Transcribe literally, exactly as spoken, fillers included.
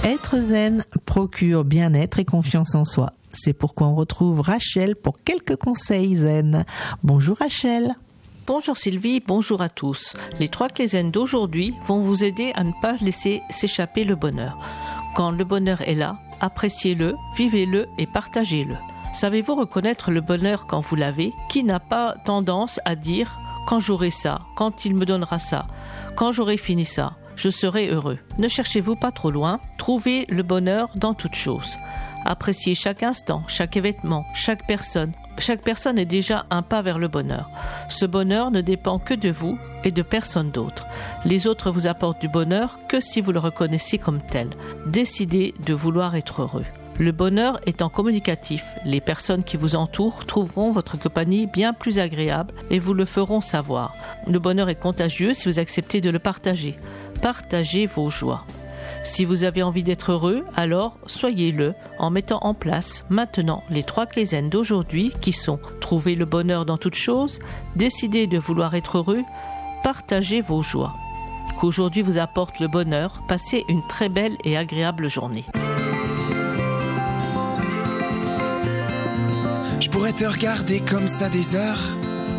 Être zen procure bien-être et confiance en soi. C'est pourquoi on retrouve Rachel pour quelques conseils zen. Bonjour Rachel. Bonjour Sylvie, bonjour à tous. Les trois clés zen d'aujourd'hui vont vous aider à ne pas laisser s'échapper le bonheur. Quand le bonheur est là, appréciez-le, vivez-le et partagez-le. Savez-vous reconnaître le bonheur quand vous l'avez? Qui n'a pas tendance à dire « quand j'aurai ça, quand il me donnera ça, quand j'aurai fini ça, je serai heureux ». Ne cherchez-vous pas trop loin, trouvez le bonheur dans toute chose. Appréciez chaque instant, chaque événement, chaque personne. Chaque personne est déjà un pas vers le bonheur. Ce bonheur ne dépend que de vous et de personne d'autre. Les autres vous apportent du bonheur que si vous le reconnaissez comme tel. Décidez de vouloir être heureux. Le bonheur étant communicatif, les personnes qui vous entourent trouveront votre compagnie bien plus agréable et vous le feront savoir. Le bonheur est contagieux si vous acceptez de le partager. Partagez vos joies. Si vous avez envie d'être heureux, alors soyez-le en mettant en place maintenant les trois clés zen d'aujourd'hui qui sont trouver le bonheur dans toute chose, décider de vouloir être heureux, partager vos joies. Qu'aujourd'hui vous apporte le bonheur, passez une très belle et agréable journée. Je pourrais te regarder comme ça des heures,